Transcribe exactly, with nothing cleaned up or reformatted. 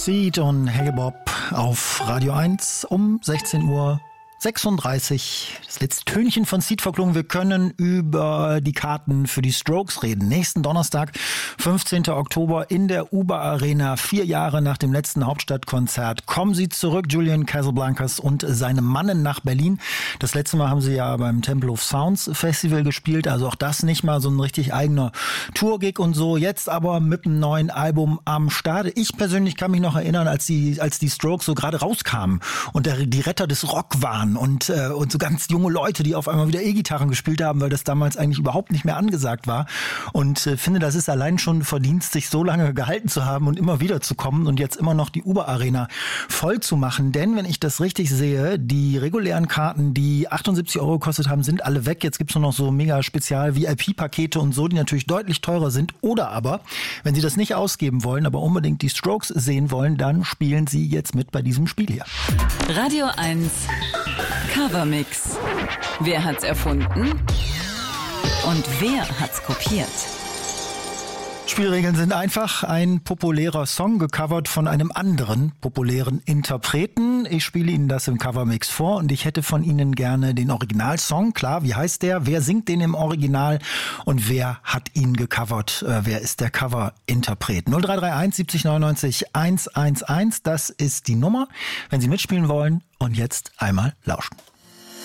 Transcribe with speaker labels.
Speaker 1: Seed und Hey Bob auf Radio eins um sechzehn Uhr sechsunddreißig. Das letzte Tönchen von Seed verklungen. Wir können über die Karten für die Strokes reden. Nächsten Donnerstag, fünfzehnten Oktober in der U B A Arena. Vier Jahre nach dem letzten Hauptstadtkonzert kommen sie zurück, Julian Casablancas und seine Mannen nach Berlin. Das letzte Mal haben sie ja beim Temple of Sounds Festival gespielt. Also auch das nicht mal so ein richtig eigener Tour-Gig und so. Jetzt aber mit einem neuen Album am Start. Ich persönlich kann mich noch erinnern, als die, als die Strokes so gerade rauskamen und der, die Retter des Rock waren. Und, äh, und so ganz junge Leute, die auf einmal wieder E-Gitarren gespielt haben, weil das damals eigentlich überhaupt nicht mehr angesagt war. Und äh, finde, das ist allein schon Verdienst, sich so lange gehalten zu haben und immer wieder zu kommen und jetzt immer noch die U B A Arena voll zu machen. Denn wenn ich das richtig sehe, die regulären Karten, die achtundsiebzig Euro gekostet haben, sind alle weg. Jetzt gibt's nur noch so mega Spezial V I P-Pakete und so, die natürlich deutlich teurer sind. Oder aber, wenn Sie das nicht ausgeben wollen, aber unbedingt die Strokes sehen wollen, dann spielen Sie jetzt mit bei diesem Spiel hier.
Speaker 2: Radio eins Covermix. Wer hat's erfunden? Und wer hat's kopiert?
Speaker 1: Spielregeln sind einfach. Ein populärer Song gecovert von einem anderen populären Interpreten. Ich spiele Ihnen das im Covermix vor und ich hätte von Ihnen gerne den Originalsong. Klar, wie heißt der? Wer singt den im Original? Und wer hat ihn gecovert? Äh, wer ist der Coverinterpret? null drei drei eins siebzig neunundneunzig hundertelf, das ist die Nummer, wenn Sie mitspielen wollen. Und jetzt einmal lauschen.